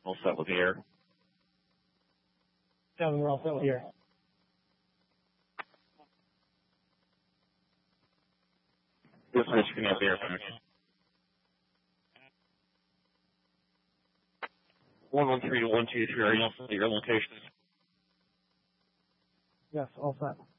All set with the air. Gentlemen, we're all set with the air. This is you can have the air connection. 113 to 123, are you all set at your locations? Yes, all set.